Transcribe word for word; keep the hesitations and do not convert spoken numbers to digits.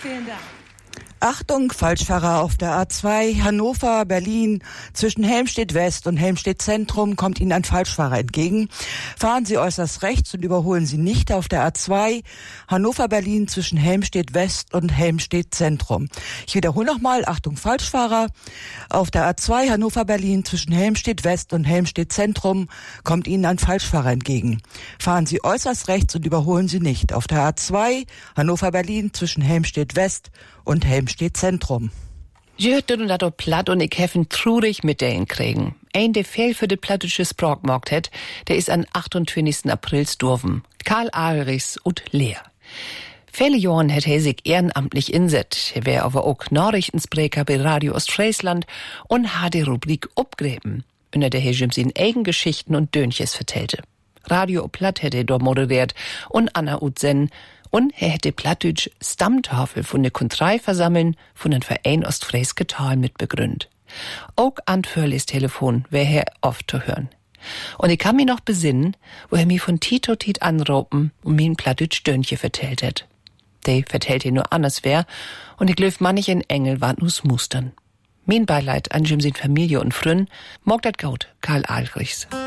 Vielen Dank. Achtung, Falschfahrer auf der A zwei, Hannover, Berlin. Zwischen Helmstedt West und Helmstedt Zentrum kommt Ihnen ein Falschfahrer entgegen. Fahren Sie äußerst rechts und überholen Sie nicht auf der A zwei, Hannover, Berlin zwischen Helmstedt West und Helmstedt Zentrum. Ich wiederhole nochmal, Achtung, Falschfahrer auf der A zwei, Hannover, Berlin zwischen Helmstedt West und Helmstedt Zentrum kommt Ihnen ein Falschfahrer entgegen. Fahren Sie äußerst rechts und überholen Sie nicht auf der A zwei, Hannover, Berlin zwischen Helmstedt West und Helmstedt Zentrum. Je hört dat op platt und ich heffen trurig mit denen kriegen. Ein der Fehl für de plattische Sprachmarkt hat, der ist an achtundzwanzigsten April sturven. Karl Ahlrichs und Leer. Viele Jahren hat er sich ehrenamtlich inset. Er wär aber auch Nachrichtensprecher bei Radio Ostfriesland und hat die Rubrik Upgräben, unter der er ihm seine eigenen Geschichten und Dönches vertellte. Radio Platt hätte er dort moderiert und Anna Utsen. Und er hätte Plattdeutsch Stammtafel von der Kontrei versammeln von den Verein Ostfrieske Tal mit begründet. Auch an Förlis Telefon wär er oft zu hören. Und ich kann mich noch besinnen, wo er mir von Tito Tit anraupen und mir ein Plattdeutsch Dönche vertellt hat. Der vertellt er nur anders wär und ich glaub manch ein Engel war nus Mustern. Mein Beileid an Jim sin Familie und Frünn, mag dat gaut, Karl Ahlrichs.